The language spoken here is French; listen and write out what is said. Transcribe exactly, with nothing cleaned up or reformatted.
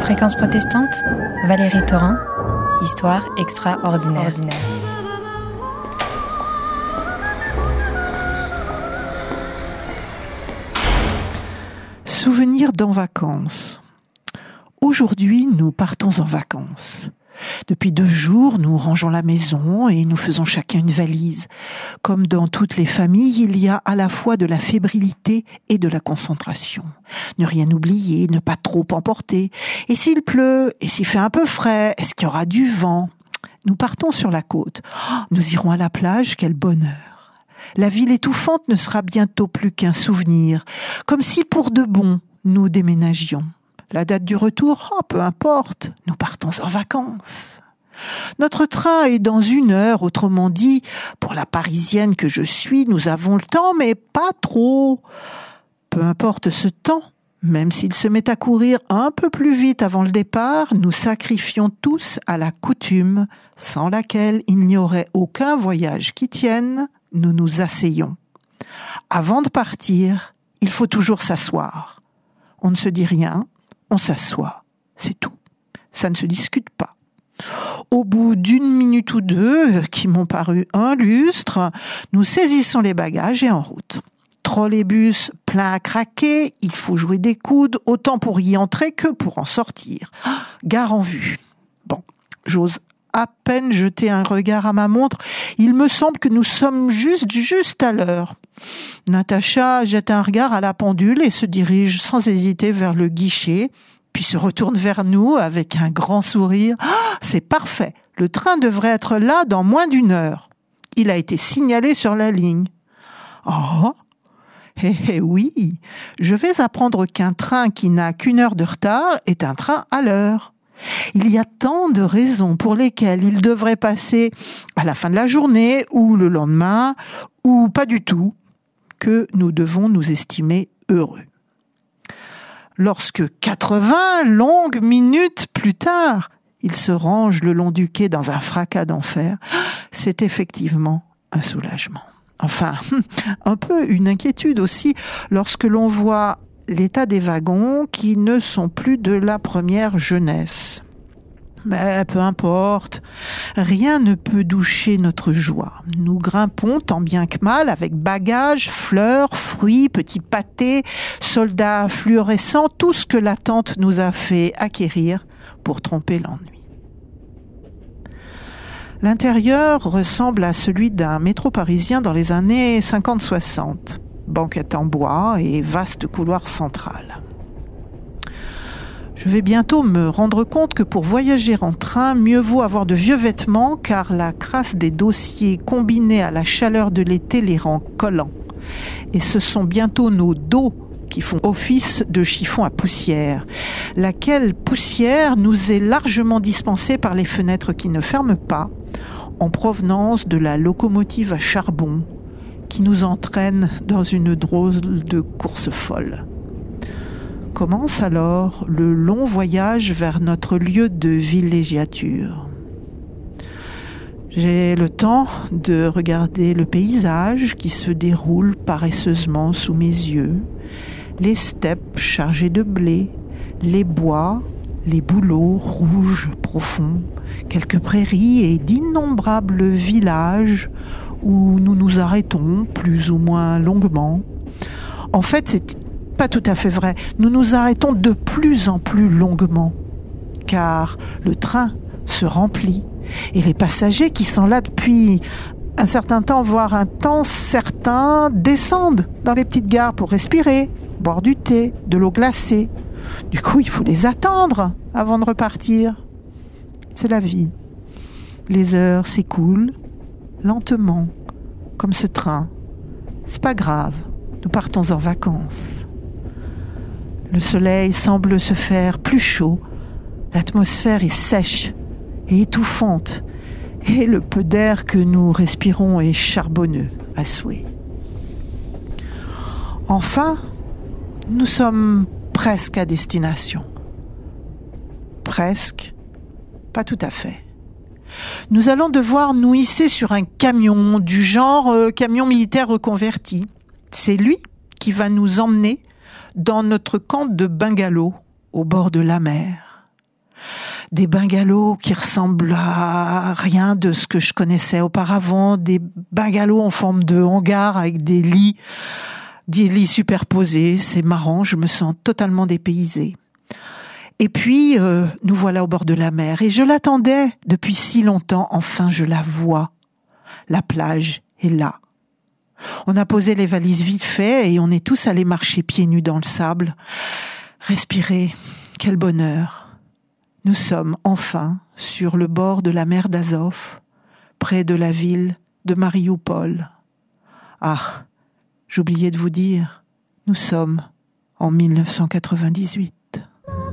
Fréquence protestante, Valérie Torrent, Histoire extraordinaire. Ordinaire. Souvenirs d'en vacances. Aujourd'hui, nous partons en vacances. Depuis deux jours, nous rangeons la maison et nous faisons chacun une valise. Comme dans toutes les familles, il y a à la fois de la fébrilité et de la concentration. Ne rien oublier, ne pas trop emporter. Et s'il pleut, et s'il fait un peu frais, est-ce qu'il y aura du vent ? Nous partons sur la côte. Oh, nous irons à la plage, quel bonheur ! La ville étouffante ne sera bientôt plus qu'un souvenir, comme si pour de bon, nous déménagions. La date du retour, oh, peu importe, nous partons en vacances. Notre train est dans une heure, autrement dit, pour la Parisienne que je suis, nous avons le temps, mais pas trop. Peu importe ce temps, même s'il se met à courir un peu plus vite avant le départ, nous sacrifions tous à la coutume, sans laquelle il n'y aurait aucun voyage qui tienne, nous nous asseyons. Avant de partir, il faut toujours s'asseoir. On ne se dit rien, on s'assoit, c'est tout. Ça ne se discute pas. Au bout d'une minute ou deux, qui m'ont paru un lustre, nous saisissons les bagages et en route. Trolleybus plein à craquer, il faut jouer des coudes, autant pour y entrer que pour en sortir. Gare en vue. Bon, j'ose à peine jeter un regard à ma montre. Il me semble que nous sommes juste, juste à l'heure. Natacha jette un regard à la pendule et se dirige sans hésiter vers le guichet, puis se retourne vers nous avec un grand sourire. Ah, c'est parfait. Le train devrait être là dans moins d'une heure. Il a été signalé sur la ligne. Oh, eh, eh oui, je vais apprendre qu'un train qui n'a qu'une heure de retard est un train à l'heure. Il y a tant de raisons pour lesquelles il devrait passer à la fin de la journée ou le lendemain, ou pas du tout, que nous devons nous estimer heureux. Lorsque quatre-vingts longues minutes plus tard, il se range le long du quai dans un fracas d'enfer, c'est effectivement un soulagement. Enfin, un peu une inquiétude aussi lorsque l'on voit l'état des wagons qui ne sont plus de la première jeunesse. Mais peu importe, rien ne peut doucher notre joie. Nous grimpons tant bien que mal avec bagages, fleurs, fruits, petits pâtés, soldats fluorescents, tout ce que l'attente nous a fait acquérir pour tromper l'ennui. L'intérieur ressemble à celui d'un métro parisien dans les années cinquante soixante. Banquette en bois et vaste couloir central. Je vais bientôt me rendre compte que pour voyager en train, mieux vaut avoir de vieux vêtements car la crasse des dossiers combinée à la chaleur de l'été les rend collants. Et ce sont bientôt nos dos qui font office de chiffon à poussière, laquelle poussière nous est largement dispensée par les fenêtres qui ne ferment pas, en provenance de la locomotive à charbon, qui nous entraîne dans une drôle de course folle. Commence alors le long voyage vers notre lieu de villégiature. J'ai le temps de regarder le paysage qui se déroule paresseusement sous mes yeux, les steppes chargées de blé, les bois, les bouleaux rouges profonds, quelques prairies et d'innombrables villages où nous nous arrêtons plus ou moins longuement. En fait, c'est pas tout à fait vrai. Nous nous arrêtons de plus en plus longuement, car le train se remplit et les passagers qui sont là depuis un certain temps, voire un temps certain, descendent dans les petites gares pour respirer, boire du thé, de l'eau glacée. Du coup, il faut les attendre avant de repartir. C'est la vie. Les heures s'écoulent lentement, comme ce train. C'est pas grave, nous partons en vacances. Le soleil semble se faire plus chaud, l'atmosphère est sèche et étouffante, et le peu d'air que nous respirons est charbonneux à souhait. Enfin, nous sommes presque à destination. Presque, pas tout à fait. Nous allons devoir nous hisser sur un camion du genre euh, camion militaire reconverti. C'est lui qui va nous emmener dans notre camp de bungalow au bord de la mer. des bungalows qui ressemblent à rien de ce que je connaissais auparavant, des bungalows en forme de hangar avec des lits, des lits superposés. C'est marrant, je me sens totalement dépaysée. Et puis, euh, nous voilà au bord de la mer. Et je l'attendais depuis si longtemps. Enfin, je la vois. La plage est là. On a posé les valises vite fait et on est tous allés marcher pieds nus dans le sable. Respirer, quel bonheur. Nous sommes enfin sur le bord de la mer d'Azov, près de la ville de Marioupol. Ah, j'oubliais de vous dire, nous sommes en mille neuf cent quatre-vingt-dix-huit.